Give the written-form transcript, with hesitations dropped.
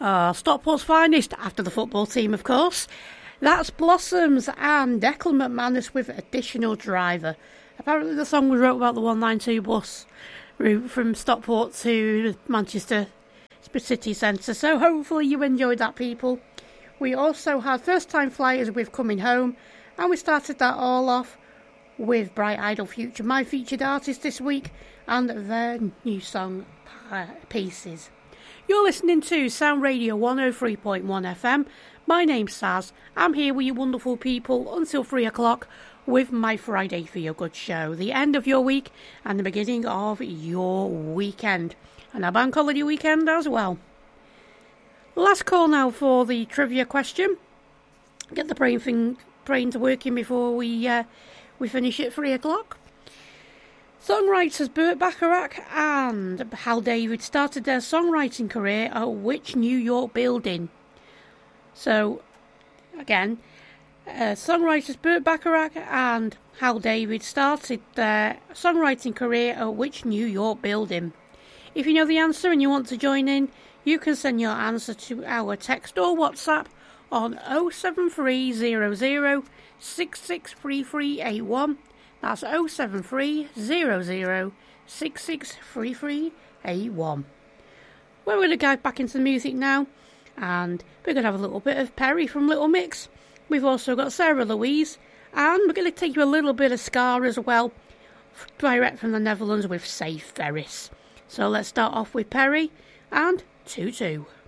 Stockport's finest, after the football team, of course. That's Blossoms and Declan McManus with Additional Driver. Apparently the song was wrote about the 192 bus route from Stockport to Manchester city centre, so hopefully you enjoyed that, people. We also had First Time Flyers with Coming Home, and we started that all off with Bright Idle Future, my featured artist this week, and their new song, Pieces. You're listening to Sound Radio 103.1 FM. My name's Saz. I'm here with you wonderful people until 3 o'clock with my Friday Feel Good show, the end of your week and the beginning of your weekend, and a bank holiday weekend as well. Last call now for the trivia question. Get the brains working before we finish at 3 o'clock. Songwriters Burt Bacharach and Hal David started their songwriting career at which New York building? So, again, songwriters Burt Bacharach and Hal David started their songwriting career at which New York building? If you know the answer and you want to join in, you can send your answer to our text or WhatsApp on 07300 663381. That's 07300 663381. We're going to go back into the music now, and we're going to have a little bit of Perry from Little Mix. We've also got Sarah Louise, and we're going to take you a little bit of ska as well, direct from the Netherlands with Safe Ferris. So let's start off with Perry and Tutu.